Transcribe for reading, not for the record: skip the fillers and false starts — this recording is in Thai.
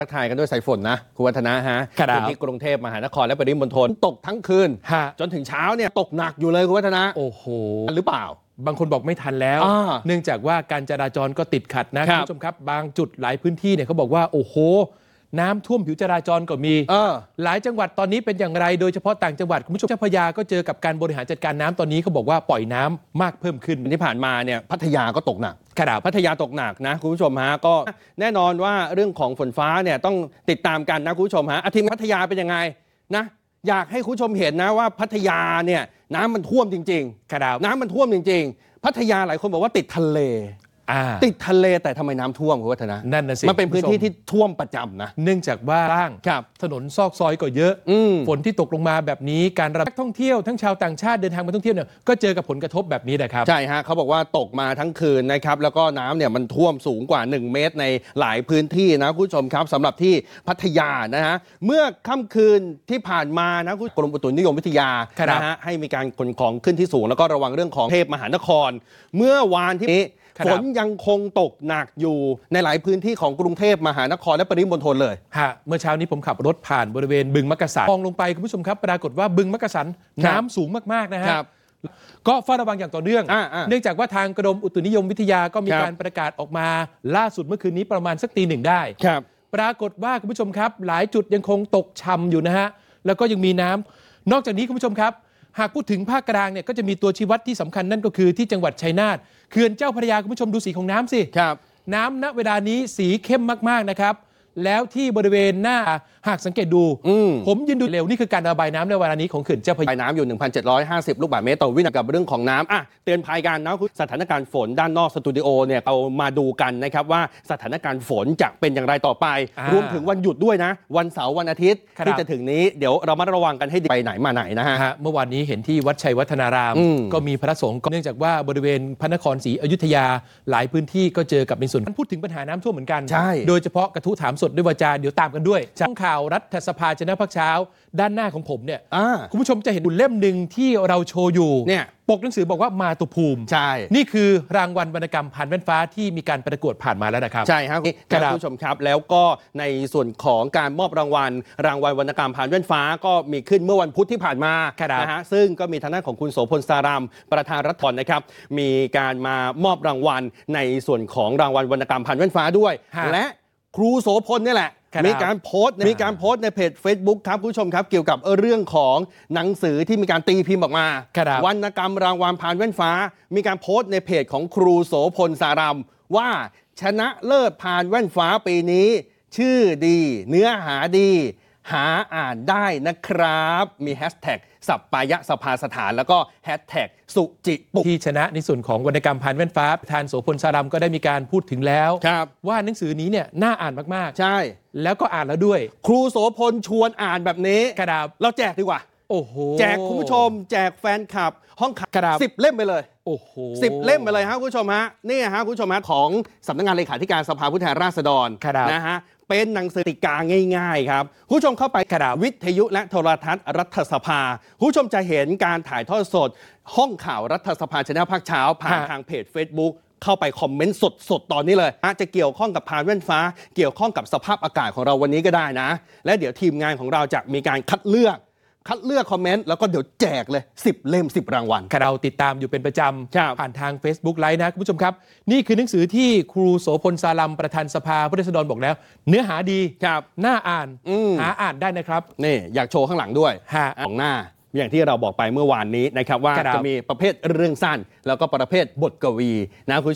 ทักทายกันด้วยสายฝนนะคุณวัฒนะฮะพื้นที่กรุงเทพมหานครและปริมณฑลตกทั้งคืนจนถึงเช้าเนี่ยตกหนักอยู่เลยคุณวัฒนะโอ้โหหรือเปล่าบางคนบอกไม่ทันแล้วเนื่องจากว่าการจราจรก็ติดขัดนะคุณผู้ชมครับบางจุดหลายพื้นที่เนี่ยเขาบอกว่าโอ้โหน้ำท่วมผิวจราจรก็มีหลายจังหวัดตอนนี้เป็นอย่างไรโดยเฉพาะต่างจังหวัดคุณผู้ชมเจ้าพระยาก็เจอกับการบริหารจัดการน้ำตอนนี้เขาบอกว่าปล่อยน้ำมากเพิ่มขึ้นที่ผ่านมาเนี่ยพัทยาก็ตกหนักพัทยาตกหนักนะคุณผู้ชมฮะก็แน่นอนว่าเรื่องของฝนฟ้าเนี่ยต้องติดตามกันนะคุณผู้ชมฮะอาทิตย์พัทยาเป็นยังไงนะอยากให้คุณผู้ชมเห็นนะว่าพัทยาเนี่ยน้ำมันท่วมจริงๆน้ำมันท่วมจริงๆพัทยาหลายคนบอกว่าติดทะเลติดทะเลแต่ทำไมน้ำท่วมคุณวัฒนะนั่นน่ะสิมันเป็นพื้นที่ที่ท่วมประจำนะเนื่องจากว่าถนนซอกซอยก็เยอะฝนที่ตกลงมาแบบนี้การรับนักท่องเที่ยวทั้งชาวต่างชาติเดินทางมาท่องเที่ยวเนี่ยก็เจอกับผลกระทบแบบนี้นะครับใช่ฮะเขาบอกว่าตกมาทั้งคืนนะครับแล้วก็น้ำเนี่ยมันท่วมสูงกว่า1 เมตรในหลายพื้นที่นะคุณผู้ชมครับสำหรับที่พัทยานะฮะเมื่อค่ำคืนที่ผ่านมานะกรมอุตุนิยมวิทยานะฮะให้มีการขนของขึ้นที่สูงแล้วก็ระวังเรื่องของเทพมหานครเมื่อวานที่ฝนยังคงตกหนักอยู่ในหลายพื้นที่ของกรุงเทพมหานครและปริมณฑลเลยเมื่อเช้านี้ผมขับรถผ่านบริเวณบึงมักกะสันมองลงไปคุณผู้ชมครับปรากฏว่าบึงมักกะสันน้ำสูงมากๆนะฮะก็เฝ้าระวังอย่างต่อเนื่องเนื่องจากว่าทางกรมอุตุนิยมวิทยาก็มีการประกาศออกมาล่าสุดเมื่อคืนนี้ประมาณสักตี 1ได้ปรากฏว่าคุณผู้ชมครับหลายจุดยังคงตกช่ำอยู่นะฮะแล้วก็ยังมีน้ำนอกจากนี้คุณผู้ชมครับหากพูดถึงภาคกลางเนี่ยก็จะมีตัวชี้วัดที่สำคัญนั่นก็คือที่จังหวัดชัยนาทเขื่อนเจ้าพระยาคุณผู้ชมดูสีของน้ำสิน้ำณเวลานี้สีเข้มมากๆนะครับแล้วที่บริเวณหน้าหากสังเกตดูผมยืนดูเร็วนี่คือการระบายน้ำในเวลานี้ของเขื่อนเจ้าพระยาน้ำอยู่ 1,750 ลูกบาศก์เมตรต่อวินาทีกับเรื่องของน้ำเตือนภัยกันนะสถานการณ์ฝนด้านนอกสตูดิโอเนี่ยเอามาดูกันนะครับว่าสถานการณ์ฝนจะเป็นอย่างไรต่อไปรวมถึงวันหยุดด้วยนะวันเสาร์วันอาทิตย์ที่จะถึงนี้เดี๋ยวเรามาระวังกันให้ดีไปไหนมาไหนนะฮะเมื่อวานนี้เห็นที่วัดชัยวัฒนารามก็มีพระสงฆ์เนื่องจากว่าบริเวณพระนครศรีอยุธยาหลายพื้นที่ก็เจอกับในส่วนพูดถึงปัญหาน้ำท่วมเหมือนกันโดยเฉพาะกระทู้ถามสดด้วยวาจาเดี๋ยวตามกันด้วยช่องข่าวรัฐสภาชนะพักเช้าด้านหน้าของผมเนี่ยคุณผู้ชมจะเห็นเล่มหนึ่งที่เราโชว์อยู่เนี่ยปกหนังสือบอกว่ามาตุภูมิใช่นี่คือรางวัลวรรณกรรมผ่านแว่นฟ้าที่มีการประกวดผ่านมาแล้วนะครับใช่ครับคุณผู้ชมครับแล้วก็ในส่วนของการมอบรางวัลวรรณกรรมผ่านแว่นฟ้าก็มีขึ้นเมื่อวันพุธที่ผ่านมานะฮะซึ่งก็มีทางด้านของคุณโสพลสารามประธานรัฐบาลนะครับมีการมามอบรางวัลในส่วนของรางวัลวรรณกรรมผ่านแว่นฟ้าด้วยและครูโสพลนี่แหละมีการโพสต์ในเพจ Facebook ครับคุณผู้ชมครับเกี่ยวกับเรื่องของหนังสือที่มีการตีพิมพ์ออกมาวรรณกรรมรางวัลผ่านแว่นฟ้ามีการโพสต์ในเพจของครูโสพลสารามว่าชนะเลิศผ่านแว่นฟ้าปีนี้ชื่อดีเนื้อหาดีหาอ่านได้นะครับมีแฮชแท็กสัปปายะสภาสถานแล้วก็แฮชแท็กสุจิปุกที่ชนะในส่วนของวรรณกรรมผ่านแว่นฟ้าประธานโสพลสารามก็ได้มีการพูดถึงแล้วว่าหนังสือนี้เนี่ยน่าอ่านมากๆใช่แล้วก็อ่านแล้วด้วยครูโสพลชวนอ่านแบบนี้เราแจกดีกว่าโอ้โหแจกคุณผู้ชมแจกแฟนคลับห้องขับ10 เล่มไปเลยโอ้โห 10 เล่มไปเลยครับคุณผู้ชมฮะนี่ฮะคุณผู้ชมฮะของสำนักงานเลขาธิการสภาผู้แทนราษฎรนะฮะเป็นหนังสือติกาง่ายๆครับผู้ชมเข้าไปวิทยุและโทรทัศน์รัฐสภาผู้ชมจะเห็นการถ่ายทอดสดห้องข่าวรัฐสภาชนะภาคเช้าผ่านทางเพจ Facebook เข้าไปคอมเมนต์สดๆตอนนี้เลยอาจจะเกี่ยวข้องกับผ่านแว่นฟ้าเกี่ยวข้องกับสภาพอากาศของเราวันนี้ก็ได้นะและเดี๋ยวทีมงานของเราจะมีการคัดเลือกคอมเมนต์แล้วก็เดี๋ยวแจกเลย10 เล่ม 10 รางวัลเราติดตามอยู่เป็นประจำผ่านทาง Facebook ไลฟ์นะคุณผู้ชมครับนี่คือหนังสือที่ครูโสพลสารามประธานสภาผู้แทนราษฎรบอกแล้วเนื้อหาดีน่าอ่านหาอ่านได้นะครับนี่อยากโชว์ข้างหลังด้วยของหน้าอย่างที่เราบอกไปเมื่อวานนี้นะครับว่าจะมีประเภทเรื่องสั้นแล้วก็ประเภทบทกวีนะคุณ